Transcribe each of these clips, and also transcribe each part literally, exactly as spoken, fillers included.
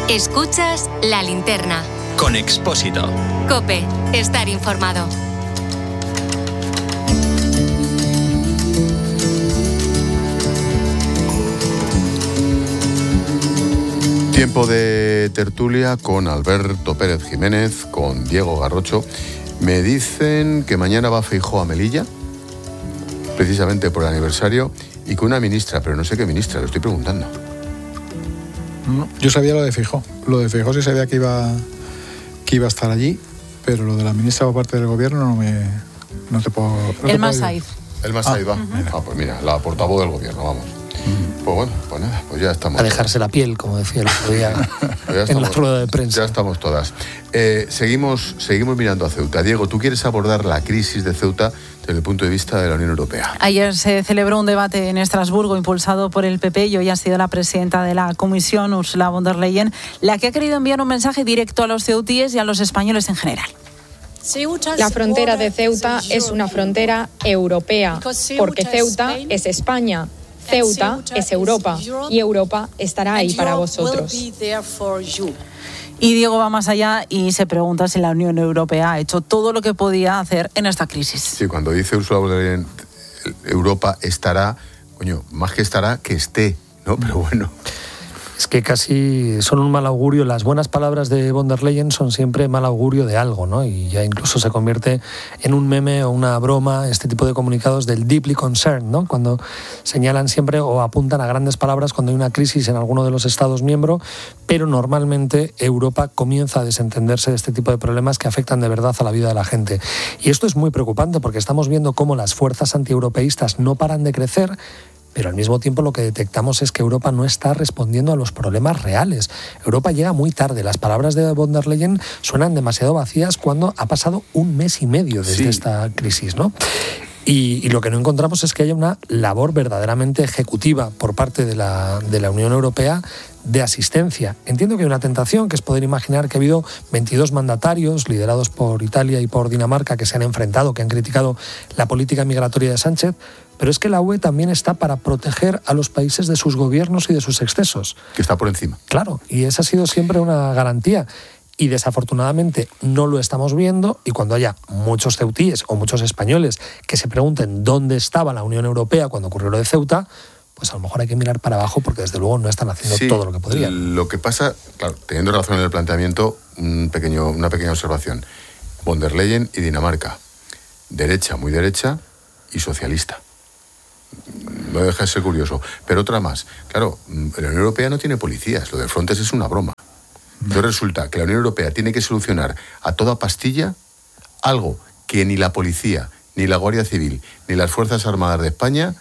Escuchas La Linterna. Con Expósito. COPE. Estar informado. Tiempo de tertulia con Alberto Pérez Jiménez, con Diego Garrocho. Me dicen que mañana va Feijóo a Melilla, precisamente por el aniversario, y con una ministra, pero no sé qué ministra, lo estoy preguntando. No, yo sabía lo de Feijóo. Lo de Feijóo sí sabía que iba, que iba a estar allí, pero lo de la ministra por parte del gobierno no me... No te puedo... No el Masaiz. El Masaiz va. Uh-huh. Ah, pues mira, la portavoz del gobierno, vamos. Uh-huh. Pues bueno, pues nada, pues ya estamos. A dejarse la piel, como decía el otro día estamos, en la rueda de prensa. Ya estamos todas. Eh, seguimos, seguimos mirando a Ceuta. Diego, ¿tú quieres abordar la crisis de Ceuta desde el punto de vista de la Unión Europea? Ayer se celebró un debate en Estrasburgo impulsado por el P P y hoy ha sido la presidenta de la Comisión, Ursula von der Leyen, la que ha querido enviar un mensaje directo a los ceutíes y a los españoles en general. La frontera de Ceuta es una frontera europea, porque Ceuta es España, Ceuta es Europa y Europa estará ahí para vosotros. Y Diego va más allá y se pregunta si la Unión Europea ha hecho todo lo que podía hacer en esta crisis. Sí, cuando dice Ursula von der Leyen, Europa estará, coño, más que estará, que esté, ¿no? Pero bueno... Es que casi son un mal augurio. Las buenas palabras de von der Leyen son siempre mal augurio de algo, ¿no? Y ya incluso se convierte en un meme o una broma este tipo de comunicados del deeply concerned, ¿no? Cuando señalan siempre o apuntan a grandes palabras cuando hay una crisis en alguno de los Estados miembros, pero normalmente Europa comienza a desentenderse de este tipo de problemas que afectan de verdad a la vida de la gente. Y esto es muy preocupante porque estamos viendo cómo las fuerzas antieuropeístas no paran de crecer, pero al mismo tiempo lo que detectamos es que Europa no está respondiendo a los problemas reales. Europa llega muy tarde. Las palabras de von der Leyen suenan demasiado vacías cuando ha pasado un mes y medio desde sí. esta crisis, ¿no? Y, y lo que no encontramos es que haya una labor verdaderamente ejecutiva por parte de la, de la Unión Europea de asistencia. Entiendo que hay una tentación, que es poder imaginar que ha habido veintidós mandatarios liderados por Italia y por Dinamarca que se han enfrentado, que han criticado la política migratoria de Sánchez, pero es que la U E también está para proteger a los países de sus gobiernos y de sus excesos. Que está por encima. Claro, y esa ha sido siempre una garantía. Y desafortunadamente no lo estamos viendo, y cuando haya muchos ceutíes o muchos españoles que se pregunten dónde estaba la Unión Europea cuando ocurrió lo de Ceuta, pues a lo mejor hay que mirar para abajo porque desde luego no están haciendo sí, todo lo que podrían. Lo que pasa, claro, teniendo razón en el planteamiento, un pequeño, una pequeña observación. Von der Leyen y Dinamarca, derecha, muy derecha y socialista. No deja de ser curioso. Pero otra más. Claro, la Unión Europea no tiene policías. Lo de Frontex es una broma. Entonces resulta que la Unión Europea tiene que solucionar a toda pastilla algo que ni la policía, ni la Guardia Civil, ni las Fuerzas Armadas de España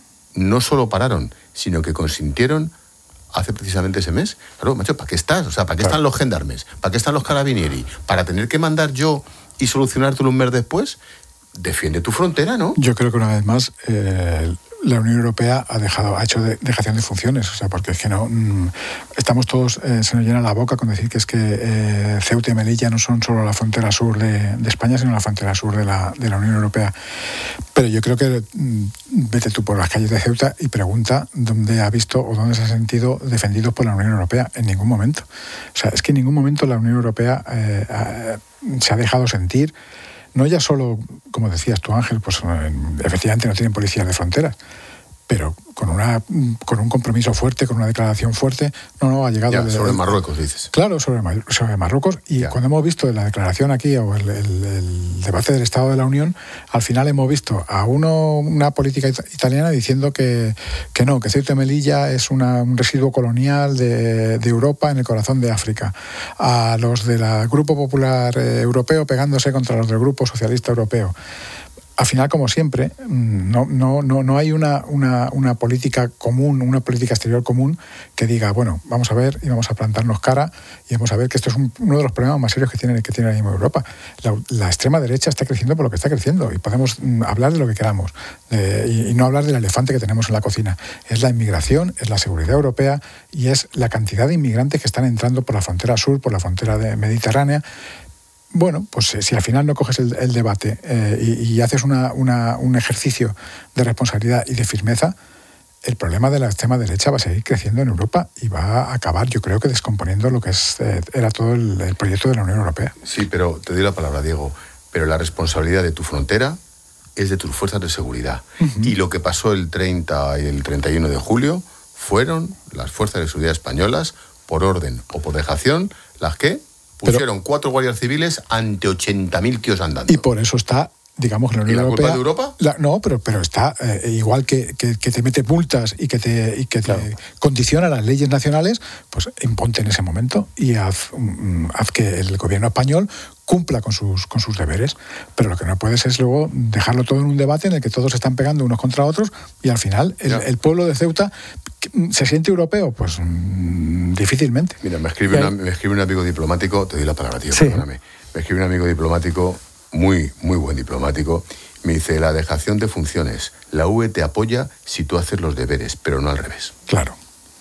no solo pararon, sino que consintieron hace precisamente ese mes. Claro, macho, ¿para qué estás? O sea, ¿para qué claro. están los gendarmes? ¿Para qué están los carabinieri? ¿Para tener que mandar yo y solucionártelo un mes después? Defiende tu frontera, ¿no? Yo creo que una vez más eh, la Unión Europea ha dejado ha hecho de, dejación de funciones, o sea, porque es que no mmm, estamos todos eh, se nos llena la boca con decir que es que eh, Ceuta y Melilla no son solo la frontera sur de, de España, sino la frontera sur de la, de la Unión Europea. Pero yo creo que mmm, vete tú por las calles de Ceuta y pregunta dónde ha visto o dónde se ha sentido defendido por la Unión Europea. En ningún momento. O sea, es que en ningún momento la Unión Europea eh, eh, se ha dejado sentir. No ya solo, como decías tú, Ángel, pues efectivamente no tienen policías de fronteras, pero con una con un compromiso fuerte, con una declaración fuerte, no, no, ha llegado... Ya, de, sobre Marruecos, dices. Claro, sobre, sobre Marruecos, y ya. Cuando hemos visto la declaración aquí, o el, el, el debate del Estado de la Unión, al final hemos visto a uno, una política italiana diciendo que, que no, que Ceuta y Melilla es una, un residuo colonial de, de Europa en el corazón de África, a los del Grupo Popular eh, Europeo pegándose contra los del Grupo Socialista Europeo. Al final, como siempre, no, no, no, no hay una, una, una política común, una política exterior común que diga, bueno, vamos a ver y vamos a plantarnos cara y vamos a ver que esto es un, uno de los problemas más serios que tiene, que tiene ahora mismo Europa. La, la extrema derecha está creciendo por lo que está creciendo y podemos hablar de lo que queramos eh, y, y no hablar del elefante que tenemos en la cocina. Es la inmigración, es la seguridad europea y es la cantidad de inmigrantes que están entrando por la frontera sur, por la frontera de mediterránea. Bueno, pues si al final no coges el, el debate eh, y, y haces una, una, un ejercicio de responsabilidad y de firmeza, el problema de la extrema derecha va a seguir creciendo en Europa y va a acabar, yo creo que descomponiendo lo que es, eh, era todo el, el proyecto de la Unión Europea. Sí, pero te doy la palabra, Diego, pero la responsabilidad de tu frontera es de tus fuerzas de seguridad. Uh-huh. Y lo que pasó el treinta y el treinta y uno de julio fueron las fuerzas de seguridad españolas, por orden o por dejación, las que pusieron pero, cuatro guardias civiles ante ochenta mil tíos andando. Y por eso está... digamos, la Unión ¿Y la Europea, culpa de Europa? La, no, pero, pero está eh, igual que, que, que te mete multas y que te, y que claro. te condiciona las leyes nacionales, pues imponte en ese momento y haz, um, haz que el gobierno español cumpla con sus, con sus deberes. Pero lo que no puedes es luego dejarlo todo en un debate en el que todos se están pegando unos contra otros y al final el, el pueblo de Ceuta ¿se siente europeo? Pues mmm, difícilmente. Mira, me escribe, una, me escribe un amigo diplomático, te doy la palabra, tío, sí. perdóname. Me escribe un amigo diplomático muy, muy buen diplomático, me dice, la dejación de funciones, la U E te apoya si tú haces los deberes, pero no al revés. Claro.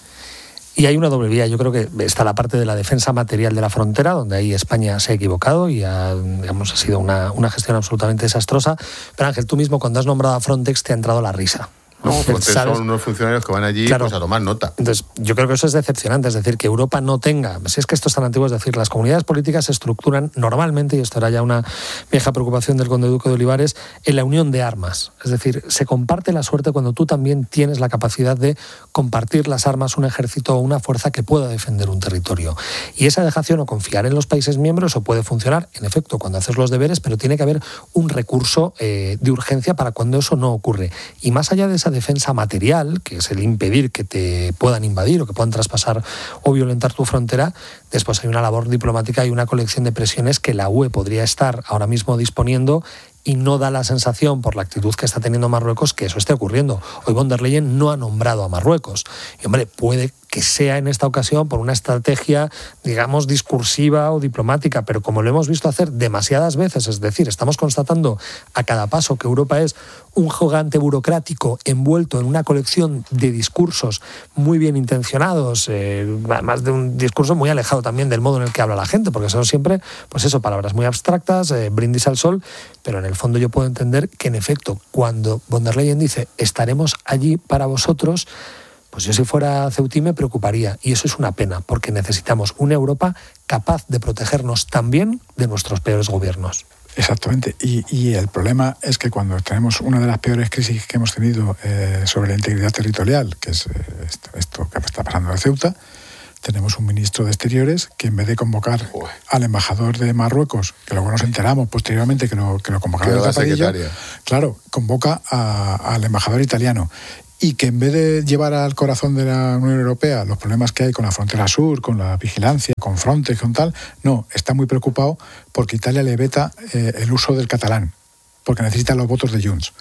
Y hay una doble vía, yo creo que está la parte de la defensa material de la frontera, donde ahí España se ha equivocado y ha, digamos, ha sido una, una gestión absolutamente desastrosa. Pero Ángel, tú mismo cuando has nombrado a Frontex te ha entrado la risa. No, Frontex son unos funcionarios que van allí claro. pues a tomar nota. Entonces, yo creo que eso es decepcionante, es decir, que Europa no tenga, si es que esto es tan antiguo, es decir, las comunidades políticas se estructuran normalmente, y esto era ya una vieja preocupación del conde duque de Olivares, en la unión de armas. Es decir, se comparte la suerte cuando tú también tienes la capacidad de compartir las armas, un ejército o una fuerza que pueda defender un territorio. Y esa dejación o confiar en los países miembros, eso puede funcionar, en efecto, cuando haces los deberes, pero tiene que haber un recurso eh, de urgencia para cuando eso no ocurre. Y más allá de esa defensa material, que es el impedir que te puedan invadir o que puedan traspasar o violentar tu frontera, después hay una labor diplomática y una colección de presiones que la U E podría estar ahora mismo disponiendo y no da la sensación, por la actitud que está teniendo Marruecos, que eso esté ocurriendo. Hoy von der Leyen no ha nombrado a Marruecos. Y, hombre, puede que sea en esta ocasión por una estrategia, digamos, discursiva o diplomática, pero como lo hemos visto hacer demasiadas veces, es decir, estamos constatando a cada paso que Europa es un gigante burocrático envuelto en una colección de discursos muy bien intencionados, eh, además de un discurso muy alejado también del modo en el que habla la gente, porque son siempre, pues eso, palabras muy abstractas, eh, brindis al sol, pero en el fondo yo puedo entender que en efecto, cuando von der Leyen dice estaremos allí para vosotros, pues yo si fuera ceutí me preocuparía, y eso es una pena, porque necesitamos una Europa capaz de protegernos también de nuestros peores gobiernos. Exactamente, y, y el problema es que cuando tenemos una de las peores crisis que hemos tenido eh, sobre la integridad territorial, que es eh, esto, esto que está pasando en Ceuta, tenemos un ministro de Exteriores que en vez de convocar Uy. al embajador de Marruecos, que luego nos enteramos posteriormente que lo, que lo convocaron en Tapadillo, claro, convoca a, al embajador italiano. Y que en vez de llevar al corazón de la Unión Europea los problemas que hay con la frontera sur, con la vigilancia, con Frontex, con tal, no, está muy preocupado porque Italia le veta eh, el uso del catalán, porque necesita los votos de Junts.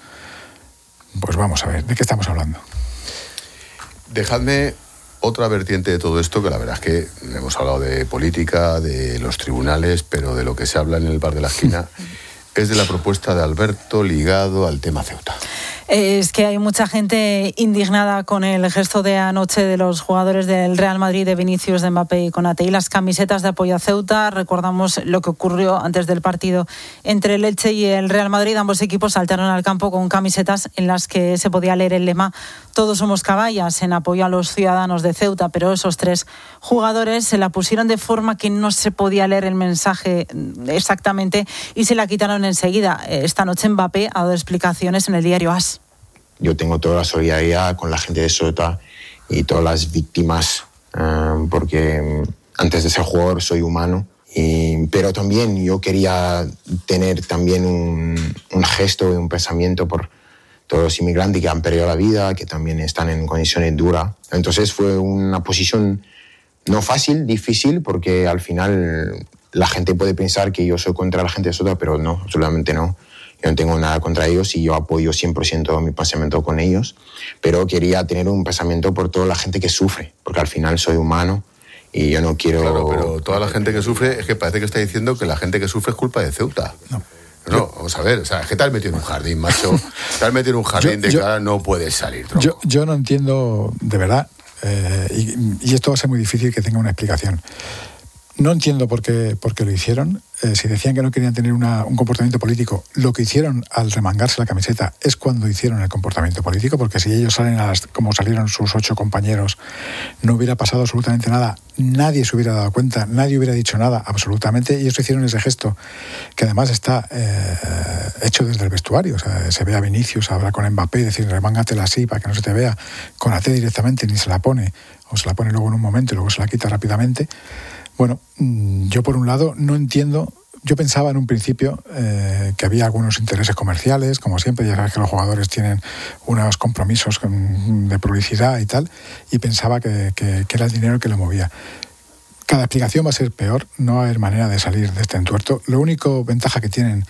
Pues vamos a ver, ¿de qué estamos hablando? Dejadme otra vertiente de todo esto, que la verdad es que hemos hablado de política, de los tribunales, pero de lo que se habla en el bar de la esquina es de la propuesta de Alberto ligado al tema Ceuta. Es que hay mucha gente indignada con el gesto de anoche de los jugadores del Real Madrid, de Vinicius, de Mbappé y Konaté, y las camisetas de apoyo a Ceuta. Recordamos lo que ocurrió antes del partido entre el Elche y el Real Madrid. Ambos equipos saltaron al campo con camisetas en las que se podía leer el lema "Todos somos caballas", en apoyo a los ciudadanos de Ceuta, pero esos tres jugadores se la pusieron de forma que no se podía leer el mensaje exactamente y se la quitaron enseguida. Esta noche Mbappé ha dado explicaciones en el diario AS. Yo tengo toda la solidaridad con la gente de Ceuta y todas las víctimas, eh, porque antes de ser jugador soy humano, y, pero también yo quería tener también un, un gesto y un pensamiento por todos los inmigrantes que han perdido la vida, que también están en condiciones duras. Entonces fue una posición no fácil, difícil, porque al final la gente puede pensar que yo soy contra la gente de Ceuta, pero no, absolutamente no. Yo no tengo nada contra ellos y yo apoyo cien por ciento mi pensamiento con ellos, pero quería tener un pensamiento por toda la gente que sufre, porque al final soy humano y yo no quiero... Claro, pero toda la gente que sufre, es que parece que está diciendo que la gente que sufre es culpa de Ceuta. No. No, vamos a ver, o sea, ¿qué te has metido en un jardín, macho? Te has metido en un jardín yo, de yo, que ahora no puedes salir, tronco. Yo, yo no entiendo, de verdad, eh, y, y esto va a ser muy difícil que tenga una explicación. No entiendo por qué, por qué lo hicieron. eh, si decían que no querían tener una, un comportamiento político, lo que hicieron al remangarse la camiseta es cuando hicieron el comportamiento político, porque si ellos salen a las, como salieron sus ocho compañeros, no hubiera pasado absolutamente nada, nadie se hubiera dado cuenta, nadie hubiera dicho nada, absolutamente, y ellos hicieron ese gesto, que además está eh, hecho desde el vestuario. O sea, se ve a Vinicius hablar con Mbappé y decir, remángate así para que no se te vea, con A T directamente ni se la pone, o se la pone luego en un momento y luego se la quita rápidamente. Bueno, yo por un lado no entiendo, yo pensaba en un principio eh, que había algunos intereses comerciales, como siempre, ya sabes que los jugadores tienen unos compromisos de publicidad y tal, y pensaba que, que, que era el dinero el que lo movía. Cada explicación va a ser peor, no va a haber manera de salir de este entuerto. Lo único ventaja que tienen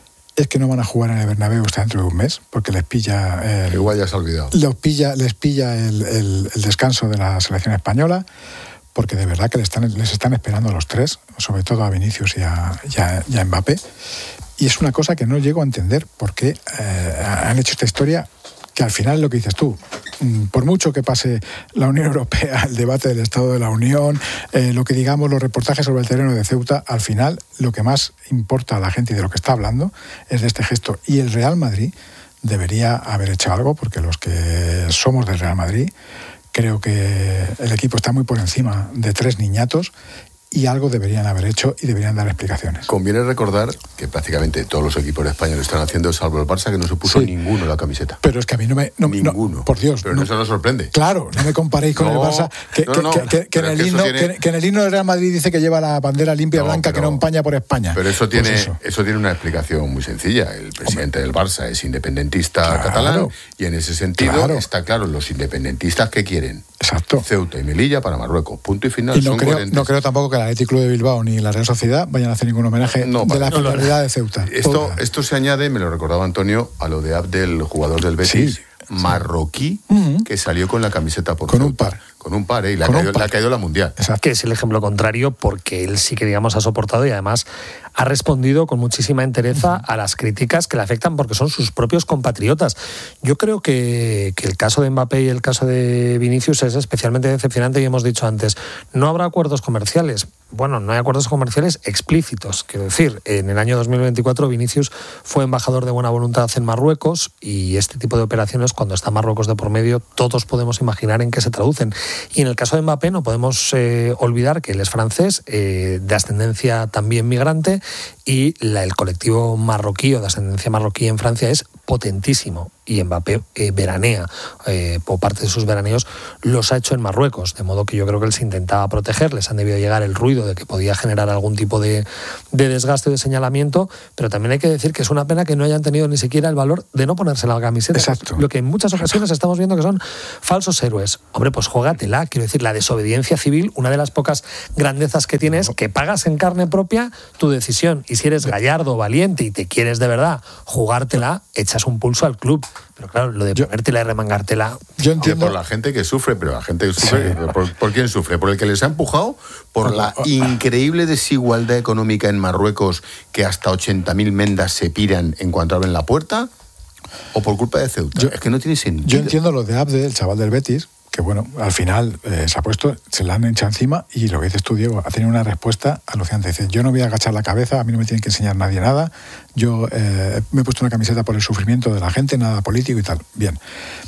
es que no van a jugar en el Bernabéu hasta dentro de un mes, porque les pilla... El, Igual ya se ha olvidado. Les pilla, les pilla el, el, el descanso de la selección española, porque de verdad que les están, les están esperando a los tres, sobre todo a Vinicius y a, y a, y a Mbappé. Y es una cosa que no llego a entender por qué eh, han hecho esta historia, que al final es lo que dices tú. Por mucho que pase la Unión Europea, el debate del Estado de la Unión, eh, lo que digamos, los reportajes sobre el terreno de Ceuta, al final lo que más importa a la gente y de lo que está hablando es de este gesto. Y el Real Madrid debería haber hecho algo, porque los que somos del Real Madrid, creo que el equipo está muy por encima de tres niñatos y algo deberían haber hecho y deberían dar explicaciones. Conviene recordar que prácticamente todos los equipos españoles están haciendo, salvo el Barça, que no se puso sí. ninguno la camiseta. Pero es que a mí no me... No, ninguno. No, por Dios. Pero no, eso nos sorprende. Claro, no me comparéis con no, el Barça, que, no, no, que, que, que, en el himno, tiene... que, que en el himno del Real Madrid dice que lleva la bandera limpia no, blanca, pero, que no empaña por España. Pero eso tiene, pues eso. eso tiene una explicación muy sencilla. El presidente Hombre. del Barça es independentista claro, catalán y en ese sentido claro. está claro, los independentistas que quieren Exacto. Ceuta y Melilla para Marruecos. Punto y final. Y no, son creo, no creo tampoco que el Athletic Club de Bilbao ni la Real Sociedad vayan a hacer ningún homenaje no, de la popularidad de Ceuta. Esto, esto se añade, me lo recordaba Antonio, a lo de Abdel, jugador del Betis, sí, marroquí, sí. Uh-huh. que salió con la camiseta por Con Ceuta. un par. Con un par, ¿eh? Y le ha, caído, le ha caído la Mundial. Exacto. Que es el ejemplo contrario, porque él sí que, digamos, ha soportado y además ha respondido con muchísima entereza uh-huh. a las críticas que le afectan porque son sus propios compatriotas. Yo creo que, que el caso de Mbappé y el caso de Vinicius es especialmente decepcionante y hemos dicho antes, no habrá acuerdos comerciales. Bueno, no hay acuerdos comerciales explícitos. Quiero decir, en el año dos mil veinticuatro Vinicius fue embajador de buena voluntad en Marruecos y este tipo de operaciones, cuando está Marruecos de por medio, todos podemos imaginar en qué se traducen. Y en el caso de Mbappé no podemos eh, olvidar que él es francés, eh, de ascendencia también migrante, y la, el colectivo marroquí o de ascendencia marroquí en Francia es potentísimo. Y Mbappé eh, veranea, eh, por parte de sus veraneos, los ha hecho en Marruecos, de modo que yo creo que él se intentaba proteger, les han debido llegar el ruido de que podía generar algún tipo de, de desgaste o de señalamiento, pero también hay que decir que es una pena que no hayan tenido ni siquiera el valor de no ponerse la camiseta. Exacto. Lo que en muchas ocasiones estamos viendo que son falsos héroes. Hombre, pues juégatela, quiero decir, la desobediencia civil, una de las pocas grandezas que tienes, que pagas en carne propia tu decisión, y si eres gallardo, valiente y te quieres de verdad jugártela, echas un pulso al club. Pero claro, lo de yo, ponértela y remangártela... Yo entiendo... Por la gente que sufre, pero la gente que sufre... Sí. ¿Por, ¿Por quién sufre? ¿Por el que les ha empujado? ¿Por la increíble desigualdad económica en Marruecos, que hasta ochenta mil mendas se piran en cuanto abren la puerta? ¿O por culpa de Ceuta? Yo, es que no tiene sentido. Yo entiendo lo de Abde, el chaval del Betis, que bueno, al final eh, se ha puesto, se la han echado encima, y lo que dices tú, Diego, ha tenido una respuesta alucinante. Dice, yo no voy a agachar la cabeza, a mí no me tiene que enseñar nadie nada, yo eh, me he puesto una camiseta por el sufrimiento de la gente, nada político y tal. Bien,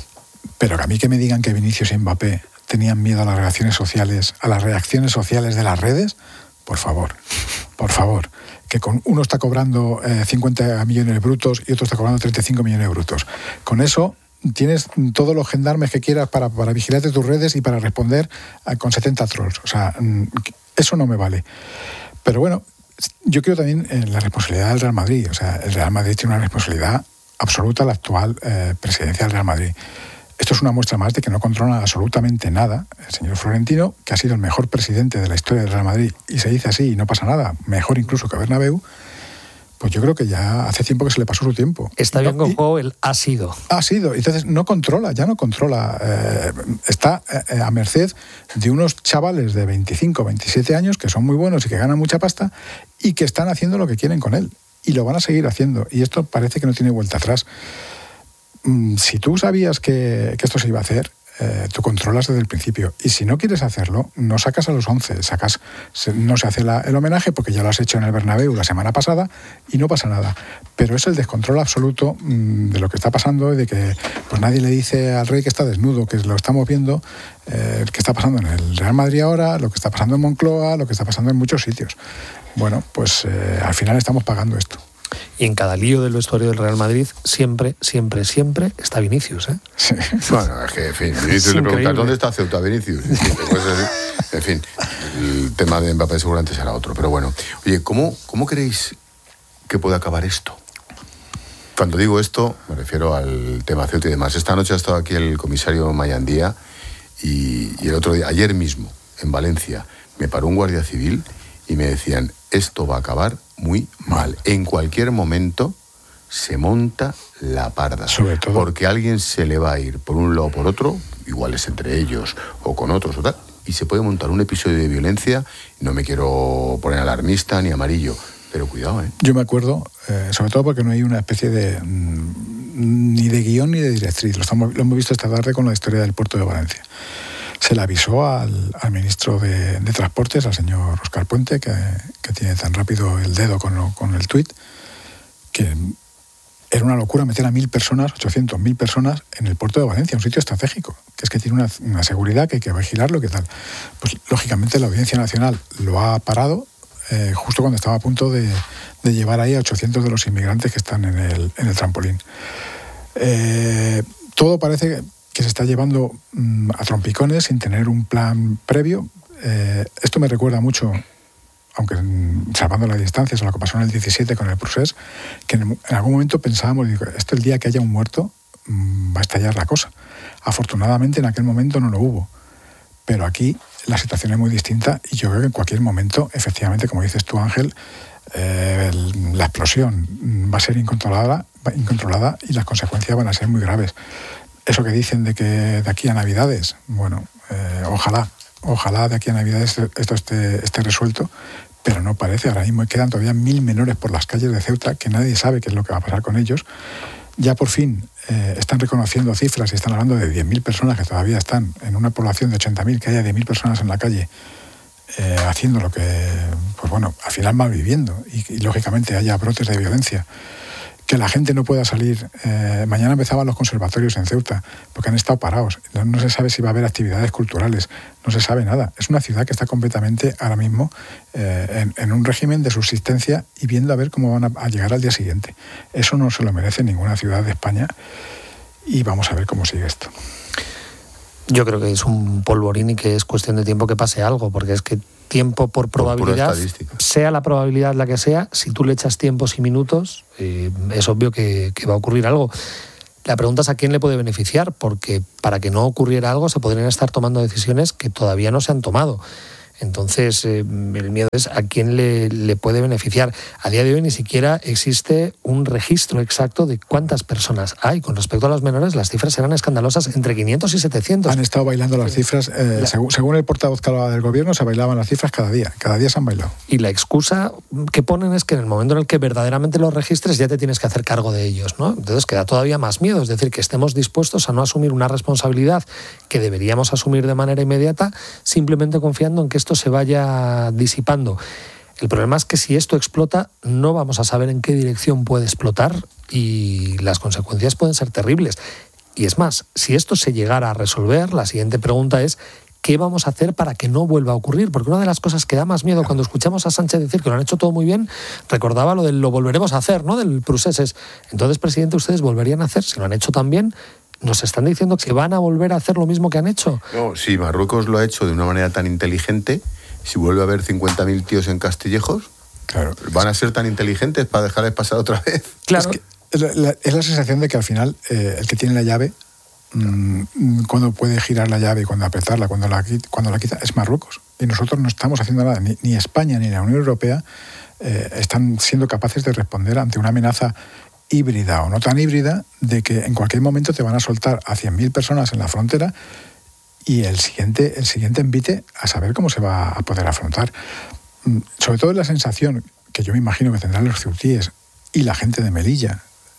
pero que a mí que me digan que Vinicius y Mbappé tenían miedo a las reacciones sociales, a las reacciones sociales de las redes, por favor, por favor, que con uno está cobrando eh, cincuenta millones brutos y otro está cobrando treinta y cinco millones brutos. Con eso tienes todos los gendarmes que quieras para, para vigilarte tus redes y para responder a, con setenta trolls. O sea, eso no me vale. Pero bueno, yo creo también en la responsabilidad del Real Madrid. O sea, el Real Madrid tiene una responsabilidad absoluta, la actual eh, presidencia del Real Madrid. Esto es una muestra más de que no controla absolutamente nada el señor Florentino, que ha sido el mejor presidente de la historia del Real Madrid, y se dice así y no pasa nada, mejor incluso que Bernabéu. Pues yo creo que ya hace tiempo que se le pasó su tiempo. Está bien con juego el ha sido. Ha sido. Entonces no controla, ya no controla. Eh, está eh, a merced de unos chavales de veinticinco, veintisiete años que son muy buenos y que ganan mucha pasta y que están haciendo lo que quieren con él. Y lo van a seguir haciendo. Y esto parece que no tiene vuelta atrás. Mm, si tú sabías que, que esto se iba a hacer, eh, tú controlas desde el principio. Y si no quieres hacerlo, no sacas a los once, sacas, no se hace la, el homenaje porque ya lo has hecho en el Bernabéu la semana pasada y no pasa nada. Pero es el descontrol absoluto mmm, de lo que está pasando y de que pues nadie le dice al rey que está desnudo, que lo estamos viendo, eh, que está pasando en el Real Madrid ahora, lo que está pasando en Moncloa, lo que está pasando en muchos sitios. Bueno, pues eh, al final estamos pagando esto. Y en cada lío del vestuario del Real Madrid siempre, siempre, siempre está Vinicius, ¿eh? Sí. Bueno, es que, en fin, Vinicius le preguntas, ¿dónde está Ceuta, Vinicius? En fin, pues, en fin, el tema de Mbappé seguramente será otro. Pero bueno, oye, ¿cómo, cómo creéis que puede acabar esto? Cuando digo esto, me refiero al tema Ceuta y demás. Esta noche ha estado aquí el comisario Mayandía y, y el otro día, ayer mismo, en Valencia, me paró un guardia civil y me decían, esto va a acabar muy mal. En cualquier momento se monta la parda. Sobre todo porque a alguien se le va a ir por un lado o por otro, igual es entre ellos o con otros o tal, y se puede montar un episodio de violencia. No me quiero poner alarmista ni amarillo, pero cuidado, ¿eh? Yo me acuerdo, eh, sobre todo porque no hay una especie de mmm, ni de guión ni de directriz. Lo, estamos, lo hemos visto esta tarde con la historia del puerto de Valencia. Se le avisó al, al ministro de, de Transportes, al señor Óscar Puente, que, que tiene tan rápido el dedo con, lo, con el tuit, que era una locura meter a mil personas, ochocientas mil personas en el puerto de Valencia, un sitio estratégico, que es que tiene una, una seguridad que hay que vigilarlo, ¿qué tal? Pues lógicamente la Audiencia Nacional lo ha parado eh, justo cuando estaba a punto de, de llevar ahí a ochocientos de los inmigrantes que están en el, en el trampolín. Eh, todo parece que se está llevando mmm, a trompicones sin tener un plan previo. Eh, esto me recuerda mucho, aunque mmm, salvando las distancias, a lo que pasó en el diecisiete con el Prusés, que en, en algún momento pensábamos, digo, esto el día que haya un muerto mmm, va a estallar la cosa. Afortunadamente en aquel momento no lo hubo, pero aquí la situación es muy distinta y yo creo que en cualquier momento, efectivamente, como dices tú, Ángel, eh, el, la explosión va a ser incontrolada, incontrolada y las consecuencias van a ser muy graves. Eso que dicen de que de aquí a Navidades, bueno, eh, ojalá, ojalá de aquí a Navidades esto esté, esté resuelto, pero no parece. Ahora mismo quedan todavía mil menores por las calles de Ceuta que nadie sabe qué es lo que va a pasar con ellos. Ya por fin eh, están reconociendo cifras y están hablando de diez mil personas que todavía están en una población de ochenta mil, que haya diez mil personas en la calle eh, haciendo lo que, pues bueno, al final van viviendo y, y lógicamente haya brotes de violencia. Que la gente no pueda salir. Eh, mañana empezaban los conservatorios en Ceuta, porque han estado parados. No, no se sabe si va a haber actividades culturales, no se sabe nada. Es una ciudad que está completamente ahora mismo eh, en, en un régimen de subsistencia y viendo a ver cómo van a, a llegar al día siguiente. Eso no se lo merece ninguna ciudad de España y vamos a ver cómo sigue esto. Yo creo que es un polvorín y que es cuestión de tiempo que pase algo, porque es que tiempo por probabilidad, por sea la probabilidad la que sea, si tú le echas tiempos y minutos, eh, es obvio que, que va a ocurrir algo. La pregunta es a quién le puede beneficiar, porque para que no ocurriera algo se podrían estar tomando decisiones que todavía no se han tomado. Entonces, eh, el miedo es a quién le, le puede beneficiar. A día de hoy ni siquiera existe un registro exacto de cuántas personas hay. Con respecto a los menores, las cifras eran escandalosas, entre quinientos y setecientos. Han estado bailando las cifras, eh, la... según, según el portavoz que hablaba del gobierno, se bailaban las cifras cada día. Cada día se han bailado. Y la excusa que ponen es que en el momento en el que verdaderamente los registres ya te tienes que hacer cargo de ellos, ¿no? Entonces queda todavía más miedo. Es decir, que estemos dispuestos a no asumir una responsabilidad que deberíamos asumir de manera inmediata, simplemente confiando en que esto se vaya disipando. El problema es que si esto explota, no vamos a saber en qué dirección puede explotar y las consecuencias pueden ser terribles. Y es más, si esto se llegara a resolver, la siguiente pregunta es ¿qué vamos a hacer para que no vuelva a ocurrir? Porque una de las cosas que da más miedo cuando escuchamos a Sánchez decir que lo han hecho todo muy bien, recordaba lo del lo volveremos a hacer, ¿no? Del Prusés. Es, entonces, presidente, ¿ustedes volverían a hacer? Si lo han hecho tan bien, ¿nos están diciendo que van a volver a hacer lo mismo que han hecho? No, si Marruecos lo ha hecho de una manera tan inteligente, si vuelve a haber cincuenta mil tíos en Castillejos, claro, ¿van a ser tan inteligentes para dejarles pasar otra vez? Claro. Es, que es, la, es la sensación de que al final eh, el que tiene la llave, mmm, cuando puede girar la llave y cuando apretarla, cuando la, cuando la quita, es Marruecos. Y nosotros no estamos haciendo nada. Ni, ni España ni la Unión Europea eh, están siendo capaces de responder ante una amenaza híbrida o no tan híbrida de que en cualquier momento te van a soltar a cien mil personas en la frontera y el siguiente, el siguiente envite a saber cómo se va a poder afrontar. Sobre todo la sensación que yo me imagino que tendrán los ceutíes y la gente de Melilla,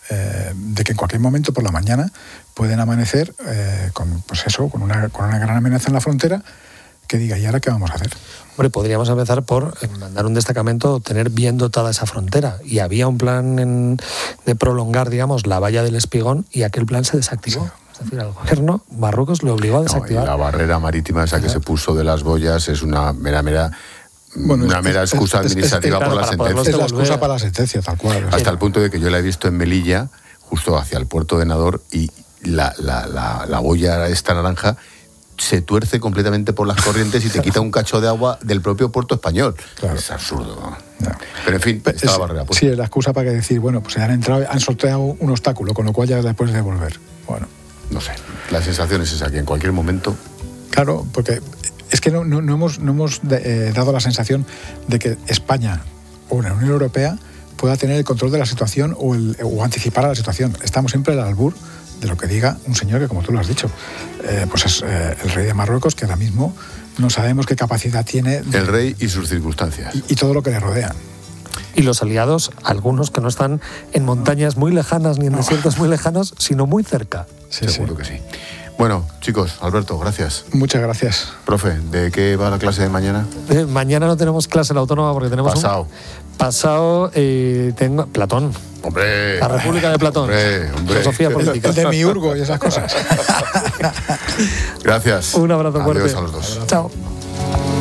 eh, de que en cualquier momento por la mañana pueden amanecer eh, con, pues eso, con una, con una gran amenaza en la frontera que diga, ¿y ahora qué vamos a hacer? Hombre, podríamos empezar por mandar un destacamento, tener bien dotada esa frontera. Y había un plan en, de prolongar, digamos, la valla del Espigón, y aquel plan se desactivó. Sí. Es decir, al gobierno Marruecos le obligó a desactivar. No, y la barrera marítima esa que se puso de las boyas es una mera, mera... Bueno, una es, mera excusa es, es, administrativa es, es, por la sentencia. Es la excusa para la sentencia, tal cual. Hasta el punto de que yo la he visto en Melilla, justo hacia el puerto de Nador, y la, la, la, la boya esta naranja se tuerce completamente por las corrientes y te quita un cacho de agua del propio puerto español. Claro. Es absurdo, ¿no? No. Pero en fin, está la barrera puesta. Sí, es la excusa para que decir, bueno, pues han entrado, han sorteado un obstáculo, con lo cual ya después de volver. Bueno. No sé, la sensación es esa, que en cualquier momento... Claro, porque es que no, no, no hemos, no hemos eh, dado la sensación de que España o la Unión Europea pueda tener el control de la situación o, el, o anticipar a la situación. Estamos siempre al albur de lo que diga un señor que, como tú lo has dicho, eh, pues es eh, el rey de Marruecos, que ahora mismo no sabemos qué capacidad tiene. De, el rey y sus circunstancias. Y, y todo lo que le rodea. Y los aliados, algunos que no están en montañas muy lejanas ni en no. desiertos muy lejanos, sino muy cerca. Sí, Seguro sí. que sí. Bueno, chicos, Alberto, gracias. Muchas gracias. Profe, ¿de qué va la clase de mañana? Eh, mañana no tenemos clase en la Autónoma porque tenemos Pasado. Un... Pasado. Eh, tengo... Platón. Hombre. La República de Platón. Hombre, hombre. Filosofía política. El de Miurgo y esas cosas. Gracias. Un abrazo fuerte. Adiós a los dos. Chao.